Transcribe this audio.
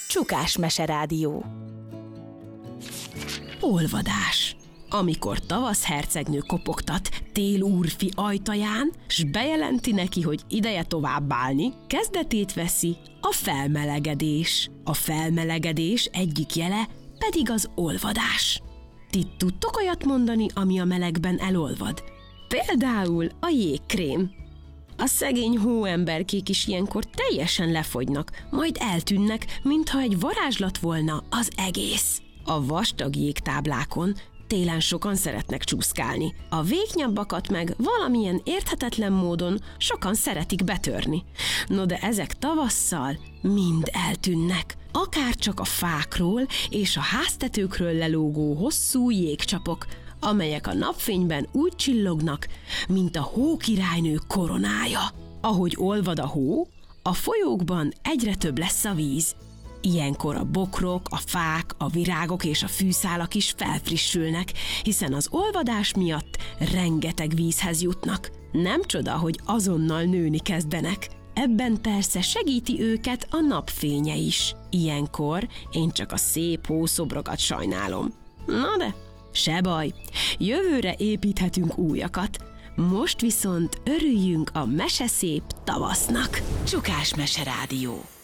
Csukás Meserádió. Olvadás. Amikor tavasz hercegnő kopogtat tél úrfi ajtaján, s bejelenti neki, hogy ideje továbbálni, kezdetét veszi a felmelegedés. A felmelegedés egyik jele pedig az olvadás. Ti tudtok olyat mondani, ami a melegben elolvad? Például a jégkrém. A szegény hóemberkék is ilyenkor teljesen lefogynak, majd eltűnnek, mintha egy varázslat volna az egész. A vastag jégtáblákon télen sokan szeretnek csúszkálni. A vékonyabbakat meg valamilyen érthetetlen módon sokan szeretik betörni. No de ezek tavasszal mind eltűnnek. Akár csak a fákról és a háztetőkről lelógó hosszú jégcsapok, amelyek a napfényben úgy csillognak, mint a hókirálynő koronája. Ahogy olvad a hó, a folyókban egyre több lesz a víz. Ilyenkor a bokrok, a fák, a virágok és a fűszálak is felfrissülnek, hiszen az olvadás miatt rengeteg vízhez jutnak. Nem csoda, hogy azonnal nőni kezdenek. Ebben persze segíti őket a napfénye is. Ilyenkor én csak a szép hószobrokat sajnálom. Na de, se baj, jövőre építhetünk újakat. Most viszont örüljünk a meseszép tavasznak. Csukás Meserádió.